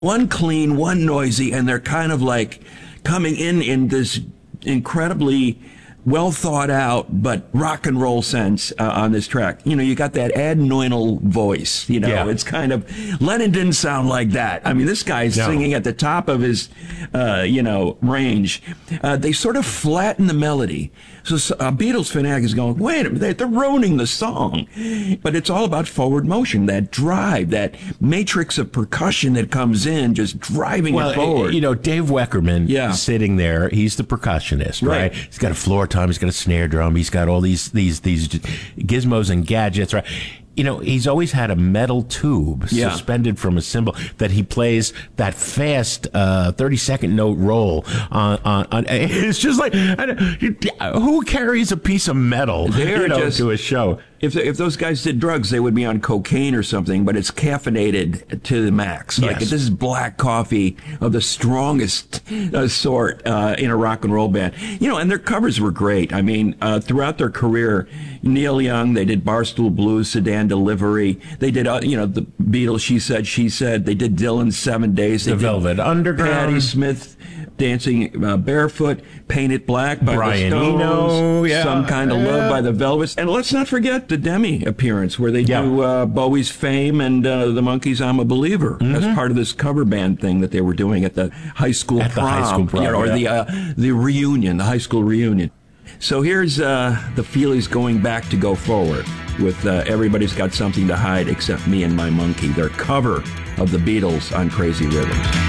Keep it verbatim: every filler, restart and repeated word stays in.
one clean, one noisy, and they're kind of like coming in in this incredibly well thought out but rock and roll sense uh, on this track. You know, you got that Ed Neunal voice. You know, yeah. It's kind of, Lennon didn't sound like that. I mean, this guy's no. singing at the top of his, uh, you know, range. Uh, they sort of flatten the melody. So a Beatles fanatic is going, wait a minute, they're ruining the song. But it's all about forward motion, that drive, that matrix of percussion that comes in, just driving well, it forward. You know, Dave Weckerman yeah. sitting there, he's the percussionist, right? right? He's got a floor tom, he's got a snare drum, he's got all these these these gizmos and gadgets, right? You know, he's always had a metal tube yeah. suspended from a cymbal that he plays that fast uh, thirty-second note roll on, on, on. It's just like, who carries a piece of metal you know, just, to a show? If if those guys did drugs, they would be on cocaine or something, but it's caffeinated to the max. Like, yes. this is black coffee of the strongest uh, sort uh, in a rock and roll band. You know, and their covers were great. I mean, uh, throughout their career, Neil Young, they did Barstool Blues, Sedan Delivery. They did, uh, you know, the Beatles, She Said, She Said. They did Dylan's Seven Days. They the did Velvet Underground. Patti Smith, Dancing uh, Barefoot, Painted Black by Brian the Stones, Eno, yeah. Some Kind of yeah. Love by the Velvets. And let's not forget the Demi appearance where they yeah. do uh, Bowie's Fame and uh, the Monkees' I'm a Believer. Mm-hmm. As part of this cover band thing that they were doing at the high school at prom. The high school prom you know, or yeah. the, uh, the reunion, the high school reunion. So here's uh, the Feelies going back to Go Forward with uh, Everybody's Got Something to Hide Except Me and My Monkey, their cover of the Beatles on Crazy Rhythms.